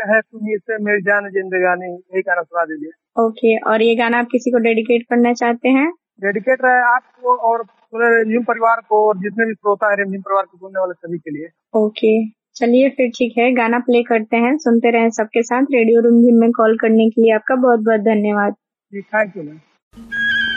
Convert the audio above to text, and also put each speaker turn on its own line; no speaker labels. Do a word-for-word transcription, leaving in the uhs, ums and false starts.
है तुम्ही से मेरी जान जिंदगानी, यही गाना सुना दीजिए।
ओके, और ये गाना आप किसी को डेडिकेट करना चाहते हैं?
डेडिकेट है आपको और पूरे रिमझिम परिवार को और जितने भी श्रोता है रिमझिम परिवार को सुनने वाले सभी के लिए।
ओके, चलिए फिर ठीक है, गाना प्ले करते हैं, सुनते रहें सबके साथ। रेडियो रिमझिम में कॉल करने के लिए आपका बहुत बहुत धन्यवाद।
जी थैंक यू मैम।